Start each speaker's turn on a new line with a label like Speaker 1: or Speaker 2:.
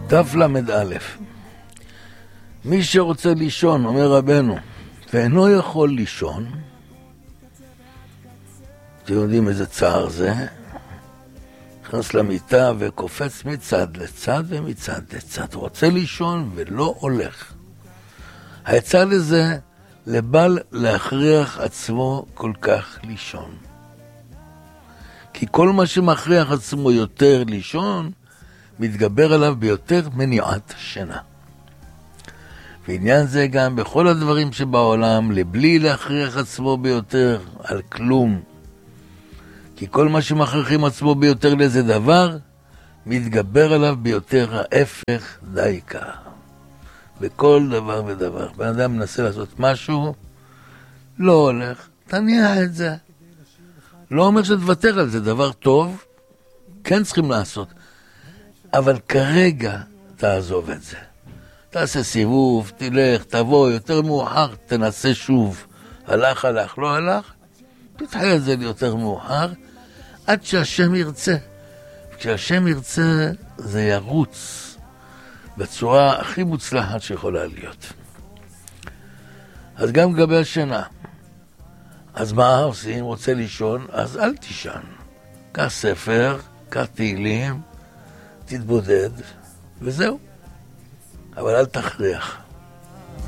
Speaker 1: דף למד א'. מי שרוצה לישון, אומר רבנו, ואינו יכול לישון, אתם יודעים איזה צער זה, נכנס למיטה וקופץ מצד לצד ומצד לצד, הוא רוצה לישון ולא הולך. העצה לזה, לבל להכריח עצמו כל כך לישון. כי כל מה שמכריח עצמו יותר לישון, מתגבר עליו ביותר מניעת שינה. ועניין זה גם בכל הדברים שבעולם, לבלי להכריח עצמו ביותר על כלום. כי כל מה שמכריחים עצמו ביותר לאיזה דבר, מתגבר עליו ביותר ההפך דייקה. בכל דבר ודבר. בן אדם מנסה לעשות משהו, לא הולך, תניע את זה. לא אומר שתוותר על זה, דבר טוב, כן צריכים לעשות. אבל כרגע תעזוב את זה. תעשה סיבוב, תלך, תבוא, יותר מאוחר, תנסה שוב. הלך, לא הלך, תתחיל את זה ליותר מאוחר, עד שהשם ירצה. כשהשם ירצה, זה ירוץ בצורה הכי מוצלחת שיכולה להיות. אז גם לגבי השינה. אז מה עושים? רוצה לישון? אז אל תישן. קח ספר, קח תהילים, תתבודד, וזהו. אבל אל תכריח.